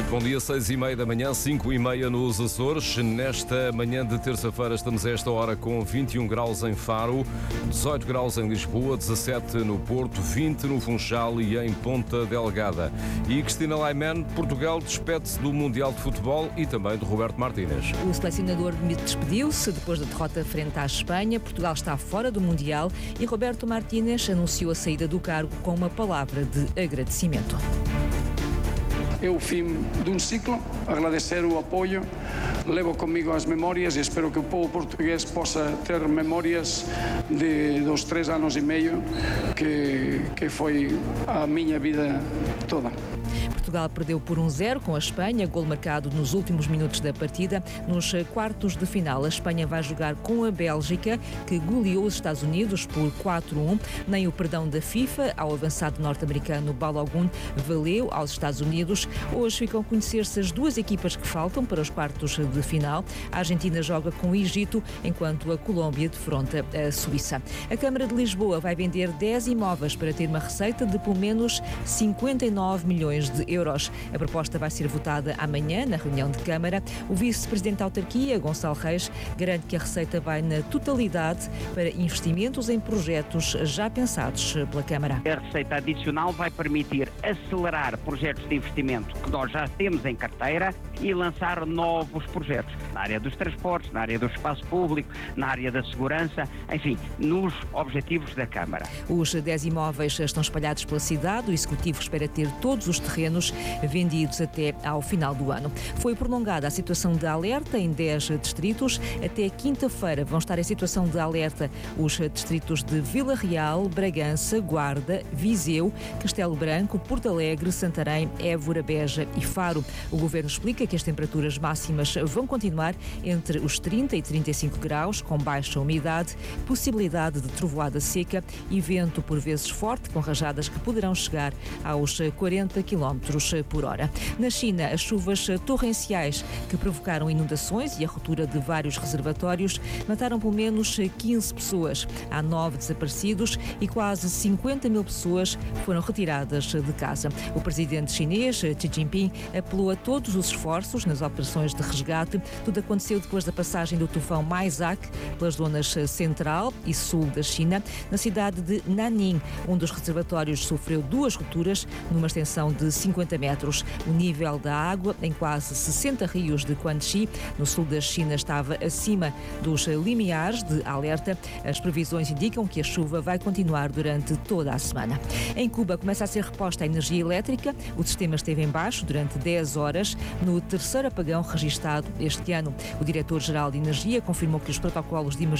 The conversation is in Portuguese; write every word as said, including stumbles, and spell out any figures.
Bom dia, seis e meia da manhã, cinco e meia nos Açores. Nesta manhã de terça-feira estamos a esta hora com vinte e um graus em Faro, dezoito graus em Lisboa, dezassete no Porto, vinte no Funchal e em Ponta Delgada. E Cristina Laiman, Portugal despede-se do Mundial de Futebol e também de Roberto Martínez. O selecionador despediu-se depois da derrota frente à Espanha. Portugal está fora do Mundial e Roberto Martínez anunciou a saída do cargo com uma palavra de agradecimento. É o fim de um ciclo, agradecer o apoio, levo comigo as memórias e espero que o povo português possa ter memórias de, dos três anos e meio que, que foi a minha vida toda. Portugal perdeu por um zero com a Espanha, gol marcado nos últimos minutos da partida. Nos quartos de final, a Espanha vai jogar com a Bélgica, que goleou os Estados Unidos por quatro a um. Nem o perdão da FIFA ao avançado norte-americano Balogun valeu aos Estados Unidos. Hoje ficam a conhecer-se as duas equipas que faltam para os quartos de final. A Argentina joga com o Egito, enquanto a Colômbia defronta a Suíça. A Câmara de Lisboa vai vender dez imóveis para ter uma receita de pelo menos cinquenta e nove milhões de euros. A proposta vai ser votada amanhã na reunião de Câmara. O vice-presidente da autarquia, Gonçalo Reis, garante que a receita vai na totalidade para investimentos em projetos já pensados pela Câmara. A receita adicional vai permitir acelerar projetos de investimento que nós já temos em carteira e lançar novos projetos na área dos transportes, na área do espaço público, na área da segurança, enfim, nos objetivos da Câmara. Os dez imóveis estão espalhados pela cidade. O Executivo espera ter todos os terrenos vendidos até ao final do ano. Foi prolongada a situação de alerta em dez distritos. Até quinta-feira vão estar em situação de alerta os distritos de Vila Real, Bragança, Guarda, Viseu, Castelo Branco, Porto Alegre, Santarém, Évora, Beja e Faro. O Governo explica que as temperaturas máximas vão continuar entre os trinta e trinta e cinco graus, com baixa umidade, possibilidade de trovoada seca e vento por vezes forte, com rajadas que poderão chegar aos quarenta quilómetros por hora. Na China, as chuvas torrenciais que provocaram inundações e a ruptura de vários reservatórios mataram pelo menos quinze pessoas. Há nove desaparecidos e quase cinquenta mil pessoas foram retiradas de casa. O presidente chinês, Xi Jinping, apelou a todos os esforços nas operações de resgate. Tudo aconteceu depois da passagem do tufão Maisak pelas zonas central e sul da China. Na cidade de Nanning, um dos reservatórios sofreu duas rupturas numa extensão de cinquenta metros. O nível da água em quase sessenta rios de Guangxi, no sul da China, estava acima dos limiares de alerta. As previsões indicam que a chuva vai continuar durante toda a semana. Em Cuba começa a ser reposta a energia elétrica. O sistema esteve em baixo durante dez horas no terceiro apagão registado este ano. O diretor-geral de Energia confirmou que os protocolos de emergência